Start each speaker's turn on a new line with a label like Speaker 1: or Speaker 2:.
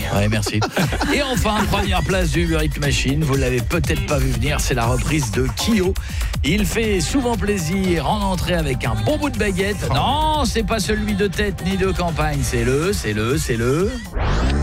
Speaker 1: Ouais, merci. Et enfin, première place du Uber Eats Machine. Vous l'avez peut-être pas vu venir, c'est la reprise de Kyo. Il fait souvent plaisir en entrée avec un bon bout de baguette. Non, c'est pas celui de tête ni de campagne, c'est le...